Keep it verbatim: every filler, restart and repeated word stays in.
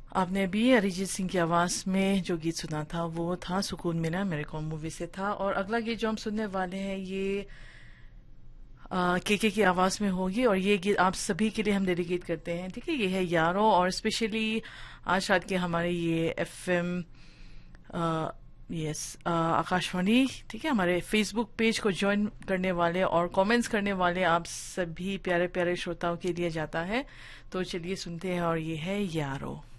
आपने अभी अरिजीत सिंह की आवाज में जो गीत सुना था वो था सुकून मिला, मेरे को मूवी से था। और अगला गीत जो हम सुनने वाले हैं ये के के की आवाज में होगी, और ये गीत आप सभी के लिए हम डेडिकेट करते हैं। ठीक है, ये है यारो, और स्पेशली आज रात के हमारे ये एफ एम यस आकाशवाणी, ठीक है, हमारे फेसबुक पेज को ज्वाइन करने वाले और कमेंट्स करने वाले आप सभी प्यारे प्यारे श्रोताओं के लिए जाता है। तो चलिए सुनते हैं, और ये है यारो।